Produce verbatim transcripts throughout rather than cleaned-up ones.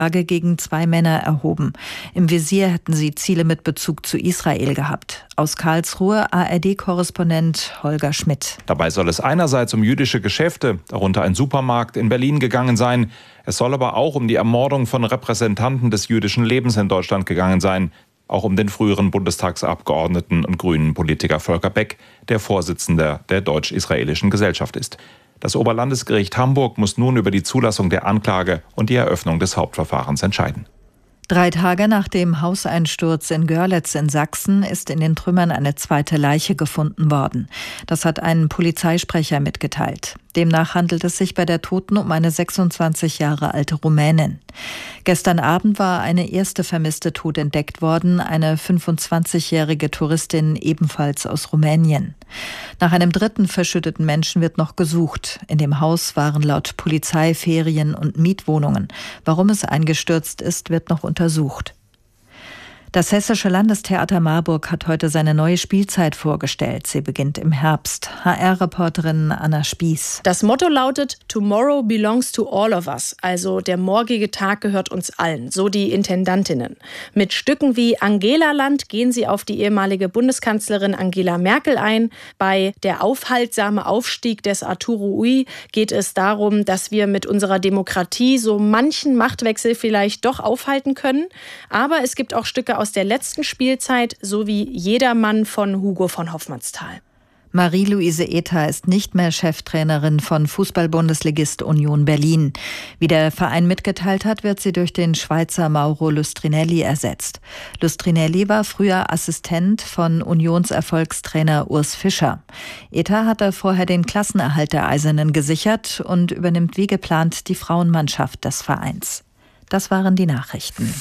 Anklage gegen zwei Männer erhoben. Im Visier hätten sie Ziele mit Bezug zu Israel gehabt. Aus Karlsruhe A R D-Korrespondent Holger Schmidt. Dabei soll es einerseits um jüdische Geschäfte, darunter ein Supermarkt in Berlin, gegangen sein. Es soll aber auch um die Ermordung von Repräsentanten des jüdischen Lebens in Deutschland gegangen sein. Auch um den früheren Bundestagsabgeordneten und grünen Politiker Volker Beck, der Vorsitzender der Deutsch-Israelischen Gesellschaft ist. Das Oberlandesgericht Hamburg muss nun über die Zulassung der Anklage und die Eröffnung des Hauptverfahrens entscheiden. Drei Tage nach dem Hauseinsturz in Görlitz in Sachsen ist in den Trümmern eine zweite Leiche gefunden worden. Das hat ein Polizeisprecher mitgeteilt. Demnach handelt es sich bei der Toten um eine sechsundzwanzig Jahre alte Rumänin. Gestern Abend war eine erste Vermisste tot entdeckt worden, eine fünfundzwanzigjährige Touristin ebenfalls aus Rumänien. Nach einem dritten verschütteten Menschen wird noch gesucht. In dem Haus waren laut Polizei Ferien- und Mietwohnungen. Warum es eingestürzt ist, wird noch untersucht. Das Hessische Landestheater Marburg hat heute seine neue Spielzeit vorgestellt. Sie beginnt im Herbst. H R-Reporterin Anna Spieß. Das Motto lautet Tomorrow belongs to all of us, also der morgige Tag gehört uns allen, so die Intendantinnen. Mit Stücken wie Angelaland gehen sie auf die ehemalige Bundeskanzlerin Angela Merkel ein. Bei Der aufhaltsame Aufstieg des Arturo Ui geht es darum, dass wir mit unserer Demokratie so manchen Machtwechsel vielleicht doch aufhalten können. Aber es gibt auch Stücke aus der letzten Spielzeit sowie Jedermann von Hugo von Hofmannsthal. Marie-Louise Ether ist nicht mehr Cheftrainerin von Fußball-Bundesligist Union Berlin. Wie der Verein mitgeteilt hat, wird sie durch den Schweizer Mauro Lustrinelli ersetzt. Lustrinelli war früher Assistent von Unionserfolgstrainer Urs Fischer. Ether hatte vorher den Klassenerhalt der Eisernen gesichert und übernimmt wie geplant die Frauenmannschaft des Vereins. Das waren die Nachrichten.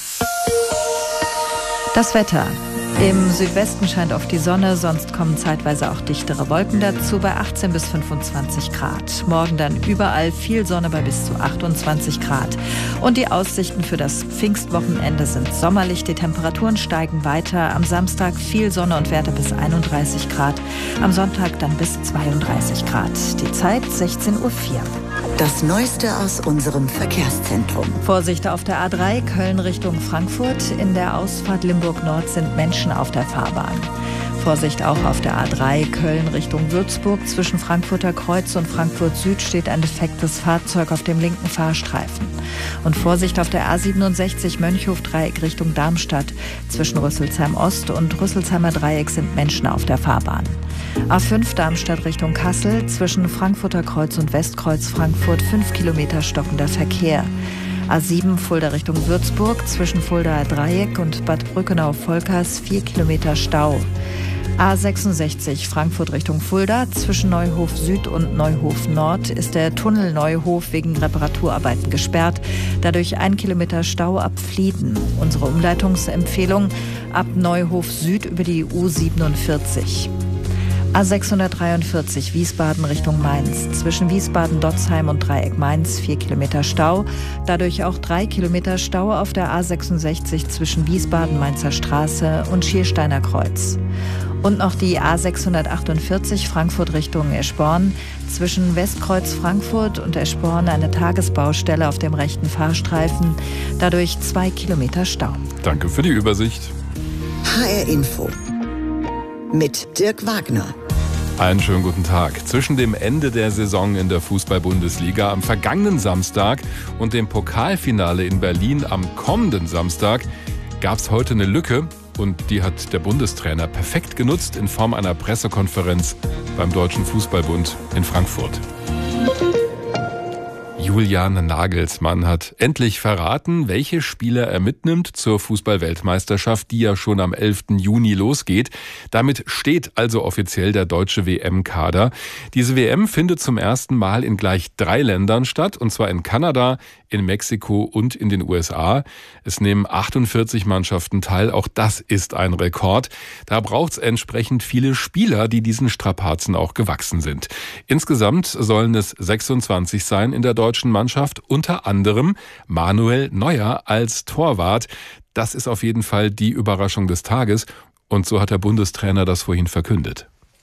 Das Wetter. Im Südwesten scheint oft die Sonne, sonst kommen zeitweise auch dichtere Wolken dazu bei achtzehn bis fünfundzwanzig Grad. Morgen dann überall viel Sonne bei bis zu achtundzwanzig Grad. Und die Aussichten für das Pfingstwochenende sind sommerlich. Die Temperaturen steigen weiter. Am Samstag viel Sonne und Werte bis einunddreißig Grad. Am Sonntag dann bis zweiunddreißig Grad. Die Zeit sechzehn Uhr vier. Das Neueste aus unserem Verkehrszentrum. Vorsicht auf der A drei, Köln Richtung Frankfurt. In der Ausfahrt Limburg Nord sind Menschen auf der Fahrbahn. Vorsicht auch auf der A drei, Köln Richtung Würzburg. Zwischen Frankfurter Kreuz und Frankfurt Süd steht ein defektes Fahrzeug auf dem linken Fahrstreifen. Und Vorsicht auf der A siebenundsechzig, Mönchhof-Dreieck Richtung Darmstadt. Zwischen Rüsselsheim Ost und Rüsselsheimer Dreieck sind Menschen auf der Fahrbahn. A fünf Darmstadt Richtung Kassel, zwischen Frankfurter Kreuz und Westkreuz Frankfurt fünf Kilometer stockender Verkehr. A sieben Fulda Richtung Würzburg, zwischen Fuldaer Dreieck und Bad Brückenau-Volkers vier Kilometer Stau. A sechsundsechzig Frankfurt Richtung Fulda, zwischen Neuhof Süd und Neuhof Nord ist der Tunnel Neuhof wegen Reparaturarbeiten gesperrt. Dadurch ein Kilometer Stau ab Flieden. Unsere Umleitungsempfehlung ab Neuhof Süd über die U siebenundvierzig. A sechshundertdreiundvierzig Wiesbaden Richtung Mainz. Zwischen Wiesbaden-Dotzheim und Dreieck Mainz vier Kilometer Stau. Dadurch auch drei Kilometer Stau auf der A sechsundsechzig zwischen Wiesbaden-Mainzer Straße und Schiersteiner Kreuz. Und noch die A sechshundertachtundvierzig Frankfurt Richtung Eschborn. Zwischen Westkreuz Frankfurt und Eschborn eine Tagesbaustelle auf dem rechten Fahrstreifen. Dadurch zwei Kilometer Stau. Danke für die Übersicht. H R Info mit Dirk Wagner. Einen schönen guten Tag. Zwischen dem Ende der Saison in der Fußball-Bundesliga am vergangenen Samstag und dem Pokalfinale in Berlin am kommenden Samstag gab es heute eine Lücke und die hat der Bundestrainer perfekt genutzt in Form einer Pressekonferenz beim Deutschen Fußballbund in Frankfurt. Julian Nagelsmann hat endlich verraten, welche Spieler er mitnimmt zur Fußball-Weltmeisterschaft, die ja schon am elften Juni losgeht. Damit steht also offiziell der deutsche W M-Kader. Diese W M findet zum ersten Mal in gleich drei Ländern statt, und zwar in Kanada, in Mexiko und in den U S A. Es nehmen achtundvierzig Mannschaften teil, auch das ist ein Rekord. Da braucht es entsprechend viele Spieler, die diesen Strapazen auch gewachsen sind. Insgesamt sollen es sechsundzwanzig sein in der deutschen Mannschaft, unter anderem Manuel Neuer als Torwart. Das ist auf jeden Fall die Überraschung des Tages und so hat der Bundestrainer das vorhin verkündet.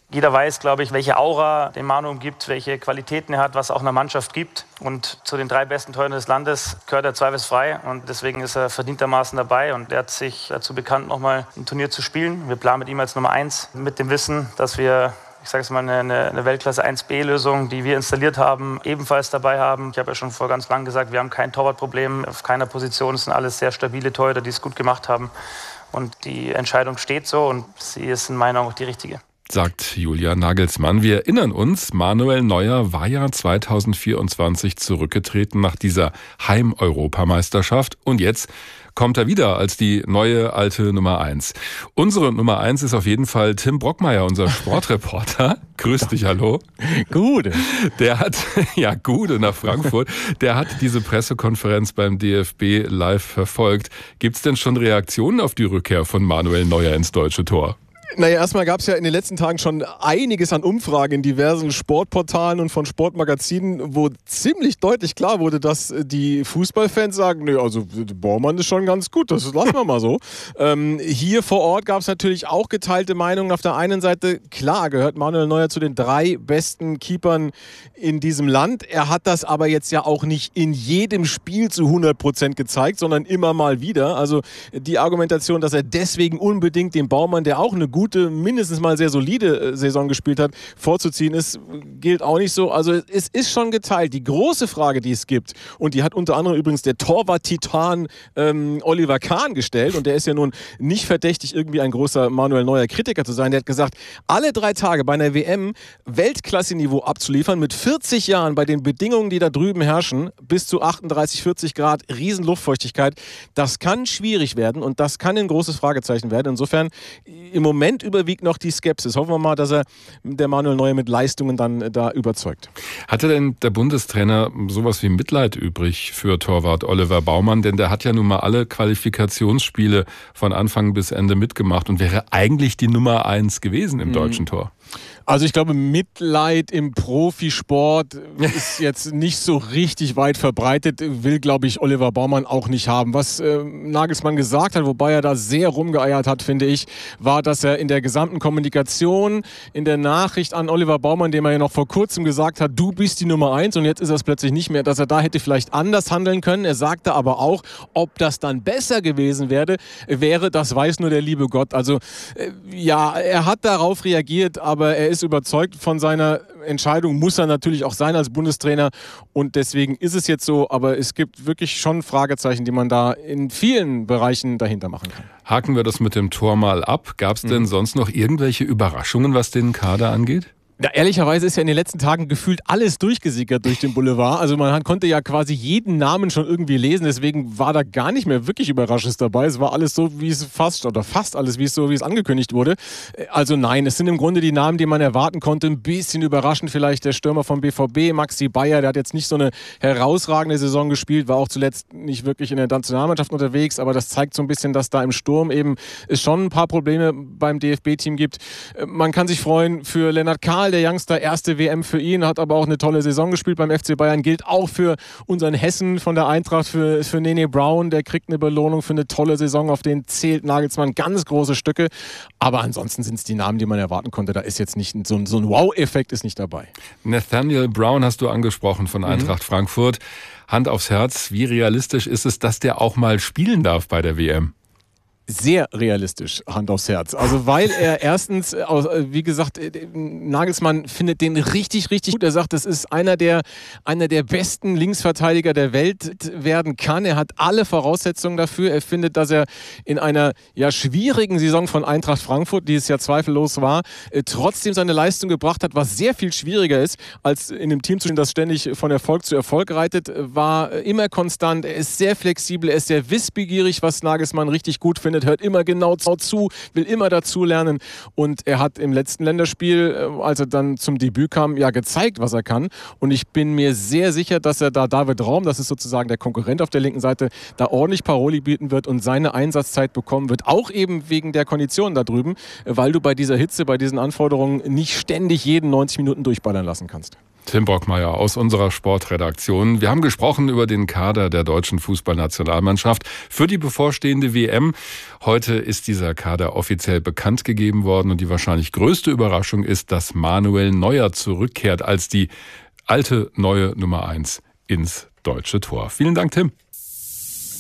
Jeder weiß, glaube ich, welche Aura den Manu umgibt, welche Qualitäten er hat, was auch einer Mannschaft gibt. Und zu den drei besten Torhütern des Landes gehört er zweifelsfrei. Und deswegen ist er verdientermaßen dabei. Und er hat sich dazu bekannt, nochmal ein Turnier zu spielen. Wir planen mit ihm als Nummer eins, mit dem Wissen, dass wir, ich sage es mal, eine, eine Weltklasse eins B Lösung, die wir installiert haben, ebenfalls dabei haben. Ich habe ja schon vor ganz lang gesagt, wir haben kein Torwartproblem auf keiner Position. Es sind alles sehr stabile Torhüter, die es gut gemacht haben. Und die Entscheidung steht so und sie ist in meiner Meinung auch die richtige. Sagt Julian Nagelsmann. Wir erinnern uns, Manuel Neuer war ja zweitausendvierundzwanzig zurückgetreten nach dieser Heim-Europameisterschaft und jetzt kommt er wieder als die neue alte Nummer eins. Unsere Nummer eins ist auf jeden Fall Tim Brockmeier, unser Sportreporter. Grüß dich, hallo. Gude. Der hat, ja Gude nach Frankfurt, der hat diese Pressekonferenz beim D F B live verfolgt. Gibt's denn schon Reaktionen auf die Rückkehr von Manuel Neuer ins deutsche Tor? Naja, erstmal gab es ja in den letzten Tagen schon einiges an Umfragen in diversen Sportportalen und von Sportmagazinen, wo ziemlich deutlich klar wurde, dass die Fußballfans sagen, nee, also Baumann ist schon ganz gut, das lassen wir mal so. ähm, hier vor Ort gab es natürlich auch geteilte Meinungen. Auf der einen Seite, klar, gehört Manuel Neuer zu den drei besten Keepern in diesem Land. Er hat das aber jetzt ja auch nicht in jedem Spiel zu hundert Prozent gezeigt, sondern immer mal wieder. Also die Argumentation, dass er deswegen unbedingt den Baumann, der auch eine gute, mindestens mal sehr solide Saison gespielt hat, vorzuziehen ist, gilt auch nicht so. Also es ist schon geteilt. Die große Frage, die es gibt, und die hat unter anderem übrigens der Torwart-Titan ähm, Oliver Kahn gestellt, und der ist ja nun nicht verdächtig, irgendwie ein großer Manuel Neuer Kritiker zu sein. Der hat gesagt, alle drei Tage bei einer W M Weltklasse-Niveau abzuliefern, mit vierzig Jahren bei den Bedingungen, die da drüben herrschen, bis zu achtunddreißig, vierzig Grad, riesen Luftfeuchtigkeit, das kann schwierig werden und das kann ein großes Fragezeichen werden. Insofern im Moment überwiegt noch die Skepsis. Hoffen wir mal, dass er der Manuel Neuer mit Leistungen dann da überzeugt. Hatte denn der Bundestrainer sowas wie Mitleid übrig für Torwart Oliver Baumann? Denn der hat ja nun mal alle Qualifikationsspiele von Anfang bis Ende mitgemacht und wäre eigentlich die Nummer eins gewesen im mhm. deutschen Tor. Also ich glaube, Mitleid im Profisport ist jetzt nicht so richtig weit verbreitet, will, glaube ich, Oliver Baumann auch nicht haben. Was äh, Nagelsmann gesagt hat, wobei er da sehr rumgeeiert hat, finde ich, war, dass er in der gesamten Kommunikation, in der Nachricht an Oliver Baumann, dem er ja noch vor kurzem gesagt hat, du bist die Nummer eins und jetzt ist er es plötzlich nicht mehr, dass er da hätte vielleicht anders handeln können. Er sagte aber auch, ob das dann besser gewesen wäre, wäre, das weiß nur der liebe Gott. Also äh, ja, er hat darauf reagiert, aber er ist überzeugt von seiner Entscheidung, muss er natürlich auch sein als Bundestrainer, und deswegen ist es jetzt so, aber es gibt wirklich schon Fragezeichen, die man da in vielen Bereichen dahinter machen kann. Haken wir das mit dem Tor mal ab. Gab es denn mhm. sonst noch irgendwelche Überraschungen, was den Kader angeht? Ja, ehrlicherweise ist ja in den letzten Tagen gefühlt alles durchgesickert durch den Boulevard. Also man konnte ja quasi jeden Namen schon irgendwie lesen, deswegen war da gar nicht mehr wirklich Überraschendes dabei. Es war alles so, wie es fast, oder fast alles, wie es so, wie es angekündigt wurde. Also nein, es sind im Grunde die Namen, die man erwarten konnte. Ein bisschen überraschend vielleicht der Stürmer vom B V B, Maxi Bayer, der hat jetzt nicht so eine herausragende Saison gespielt, war auch zuletzt nicht wirklich in der Nationalmannschaft unterwegs, aber das zeigt so ein bisschen, dass da im Sturm eben es schon ein paar Probleme beim D F B-Team gibt. Man kann sich freuen für Lennart Kahl, der Youngster, erste W M für ihn, hat aber auch eine tolle Saison gespielt beim F C Bayern, gilt auch für unseren Hessen von der Eintracht, für, für Nene Brown, der kriegt eine Belohnung für eine tolle Saison, auf den zählt Nagelsmann ganz große Stücke, aber ansonsten sind es die Namen, die man erwarten konnte, da ist jetzt nicht so ein, so ein Wow-Effekt ist nicht dabei. Nathaniel Brown hast du angesprochen von Eintracht mhm. Frankfurt. Hand aufs Herz, wie realistisch ist es, dass der auch mal spielen darf bei der W M? Sehr realistisch, Hand aufs Herz. Also weil er erstens, wie gesagt, Nagelsmann findet den richtig, richtig gut. Er sagt, das ist einer der, einer der besten Linksverteidiger der Welt werden kann. Er hat alle Voraussetzungen dafür. Er findet, dass er in einer ja schwierigen Saison von Eintracht Frankfurt, die es ja zweifellos war, trotzdem seine Leistung gebracht hat, was sehr viel schwieriger ist, als in einem Team zu stehen, das ständig von Erfolg zu Erfolg reitet. War immer konstant, er ist sehr flexibel, er ist sehr wissbegierig, was Nagelsmann richtig gut findet. Hört immer genau zu, will immer dazu lernen, und er hat im letzten Länderspiel, als er dann zum Debüt kam, ja gezeigt, was er kann, und ich bin mir sehr sicher, dass er da David Raum, das ist sozusagen der Konkurrent auf der linken Seite, da ordentlich Paroli bieten wird und seine Einsatzzeit bekommen wird, auch eben wegen der Konditionen da drüben, weil du bei dieser Hitze, bei diesen Anforderungen nicht ständig jeden neunzig Minuten durchballern lassen kannst. Tim Brockmeier aus unserer Sportredaktion. Wir haben gesprochen über den Kader der deutschen Fußballnationalmannschaft für die bevorstehende W M. Heute ist dieser Kader offiziell bekannt gegeben worden und die wahrscheinlich größte Überraschung ist, dass Manuel Neuer zurückkehrt als die alte neue Nummer eins ins deutsche Tor. Vielen Dank, Tim.